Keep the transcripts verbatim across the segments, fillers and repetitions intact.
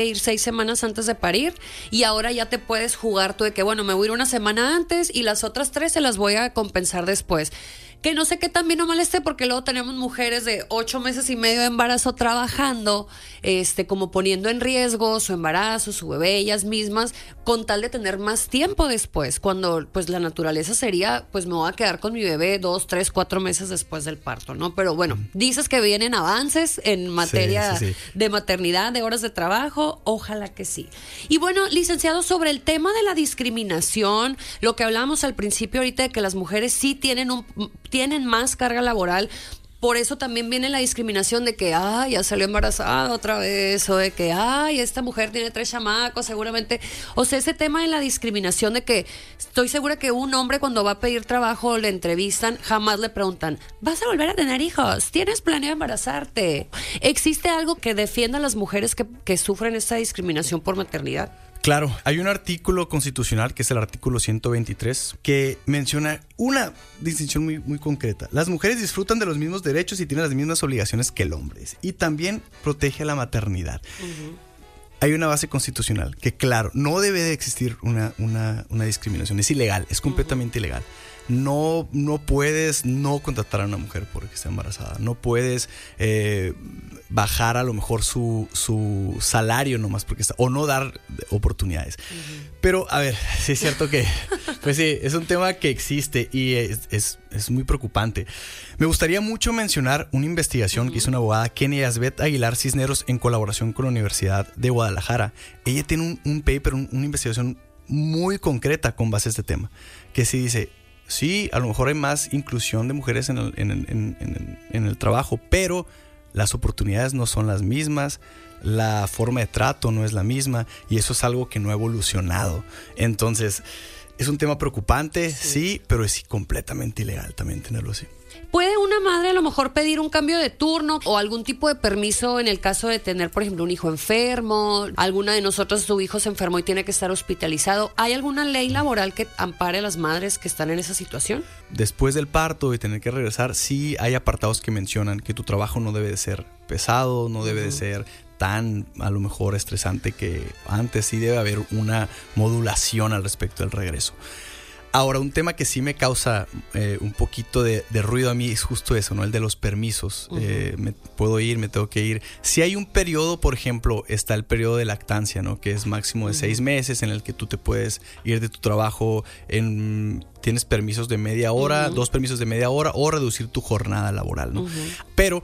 ir seis semanas antes de parir y ahora ya te puedes jugar tú de que, bueno, me voy a ir una semana antes y las otras tres se las voy a compensar después. Que no sé qué también no moleste porque luego tenemos mujeres de ocho meses y medio de embarazo trabajando, este, como poniendo en riesgo su embarazo, su bebé, ellas mismas, con tal de tener más tiempo después, cuando pues la naturaleza sería, pues me voy a quedar con mi bebé dos, tres, cuatro meses después del parto, ¿no? Pero bueno, dices que vienen avances en materia sí, sí, sí. de maternidad, de horas de trabajo, ojalá que sí. Y bueno, licenciado, sobre el tema de la discriminación, lo que hablábamos al principio ahorita de que las mujeres sí tienen un tienen más carga laboral, por eso también viene la discriminación de que, ay, ya salió embarazada otra vez, o de que, ay, esta mujer tiene tres chamacos, seguramente. O sea, ese tema de la discriminación de que estoy segura que un hombre cuando va a pedir trabajo le entrevistan, jamás le preguntan, ¿vas a volver a tener hijos? ¿Tienes planeado embarazarte? ¿Existe algo que defienda a las mujeres que, que sufren esta discriminación por maternidad? Claro, hay un artículo constitucional que es el artículo ciento veintitrés que menciona una distinción muy, muy concreta. Las mujeres disfrutan de los mismos derechos y tienen las mismas obligaciones que el hombre. Y también protege a la maternidad. Uh-huh. Hay una base constitucional que, claro, no debe de existir una, una, una discriminación. Es ilegal, es completamente uh-huh. ilegal. No, no puedes no contratar a una mujer porque está embarazada. No puedes eh, bajar a lo mejor su, su salario nomás porque está, o no dar oportunidades. Uh-huh. Pero, a ver, sí es cierto que pues sí, es un tema que existe y es, es, es muy preocupante. Me gustaría mucho mencionar una investigación uh-huh. que hizo una abogada, Kenia Yasbet Aguilar Cisneros, en colaboración con la Universidad de Guadalajara. Ella tiene un, un paper, un, una investigación muy concreta con base a este tema, que sí dice... Sí, a lo mejor hay más inclusión de mujeres en el, en, el, en, en, en el trabajo, pero las oportunidades no son las mismas, la forma de trato no es la misma y eso es algo que no ha evolucionado. Entonces, es un tema preocupante, sí, sí pero es completamente ilegal también tenerlo así. ¿Puede una madre a lo mejor pedir un cambio de turno o algún tipo de permiso en el caso de tener, por ejemplo, un hijo enfermo? Alguna de nosotros, su hijo se enfermó y tiene que estar hospitalizado. ¿Hay alguna ley laboral que ampare a las madres que están en esa situación? Después del parto y tener que regresar, sí hay apartados que mencionan que tu trabajo no debe de ser pesado, no debe uh-huh. de ser tan a lo mejor estresante que antes. Sí debe haber una modulación al respecto del regreso. Ahora, un tema que sí me causa eh, un poquito de, de ruido a mí es justo eso, ¿no? El de los permisos. Uh-huh. Eh, me puedo ir, me tengo que ir. Si hay un periodo, por ejemplo, está el periodo de lactancia, ¿no? Que es máximo de uh-huh. seis meses en el que tú te puedes ir de tu trabajo en... Tienes permisos de media hora, uh-huh. dos permisos de media hora o reducir tu jornada laboral, ¿no? Uh-huh. Pero...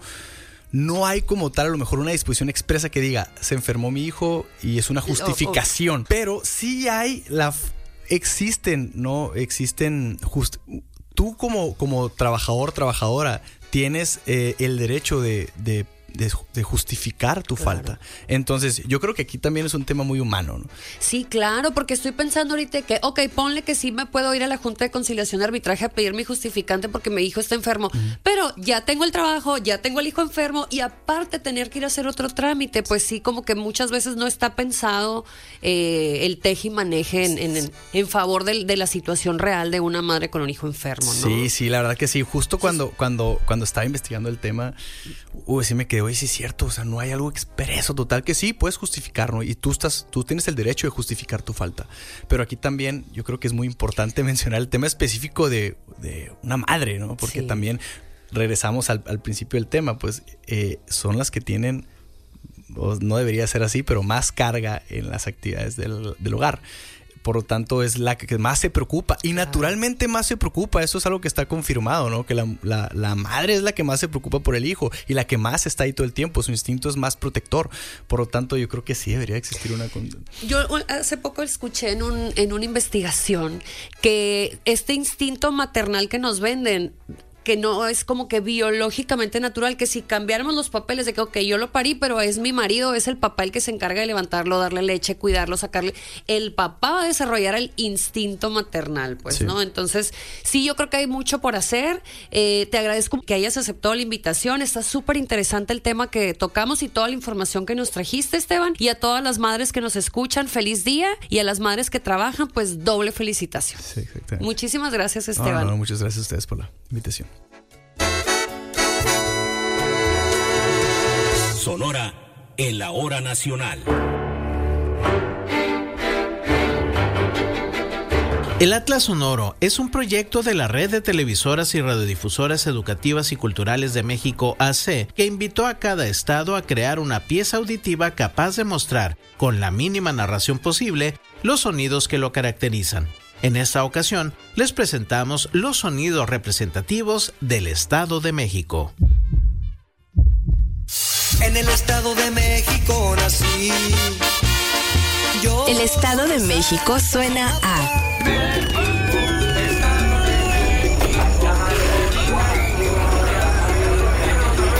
no hay como tal a lo mejor una disposición expresa que diga, se enfermó mi hijo y es una justificación. Oh, oh. Pero sí hay la... Existen, ¿no? Existen... Just, tú como, como trabajador, trabajadora, tienes eh, el derecho de... de De, de justificar tu claro. falta. Entonces, yo creo que aquí también es un tema muy humano, ¿no? Sí, claro, porque estoy pensando ahorita que, ok, ponle que sí me puedo ir a la Junta de Conciliación y Arbitraje a pedir mi justificante porque mi hijo está enfermo, uh-huh. pero ya tengo el trabajo, ya tengo el hijo enfermo y aparte tener que ir a hacer otro trámite, pues sí, como que muchas veces no está pensado eh, el teje y maneje en, en, en favor de, de la situación real de una madre con un hijo enfermo, ¿no? Sí, sí, la verdad que sí. Justo cuando, cuando, cuando estaba investigando el tema, uy, sí me quedé, sí es cierto, o sea, no hay algo expreso total que sí puedes justificar, ¿no? Y tú estás, tú tienes el derecho de justificar tu falta. Pero aquí también yo creo que es muy importante mencionar el tema específico de, de una madre, ¿no? Porque sí. también regresamos al, al principio del tema, pues eh, son las que tienen, no debería ser así, pero más carga en las actividades del, del hogar. Por lo tanto, es la que más se preocupa. Y naturalmente más se preocupa. Eso es algo que está confirmado, ¿no? Que la, la, la madre es la que más se preocupa por el hijo y la que más está ahí todo el tiempo. Su instinto es más protector. Por lo tanto, yo creo que sí debería existir una... Yo hace poco escuché en, un, en una investigación que este instinto maternal que nos venden... que no es como que biológicamente natural, que si cambiáramos los papeles de que, ok, yo lo parí, pero es mi marido, es el papá el que se encarga de levantarlo, darle leche, cuidarlo, sacarle, el papá va a desarrollar el instinto maternal, pues, sí. ¿no? Entonces, sí, yo creo que hay mucho por hacer. Eh, te agradezco que hayas aceptado la invitación, está súper interesante el tema que tocamos y toda la información que nos trajiste, Esteban, y a todas las madres que nos escuchan, feliz día, y a las madres que trabajan, pues, doble felicitación. Sí, exactamente. Muchísimas gracias, Esteban. No, no, muchas gracias a ustedes por la invitación. Sonora en la hora nacional. El Atlas Sonoro es un proyecto de la Red de Televisoras y Radiodifusoras Educativas y Culturales de México, A C, que invitó a cada estado a crear una pieza auditiva capaz de mostrar, con la mínima narración posible, los sonidos que lo caracterizan. En esta ocasión, les presentamos los sonidos representativos del Estado de México. En el Estado de México nací. Yo el Estado de México suena a...